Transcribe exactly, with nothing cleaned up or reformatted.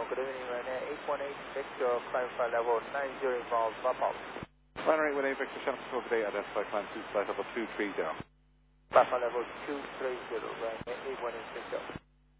good evening, Ryanair eight one eight Victor, climb flight level nine zero involved, drop out. Ryanair eight one eight Victor, Shannon Control today, identify climb to flight level two three zero. Flight level two three zero, Ryanair eight one eight Victor.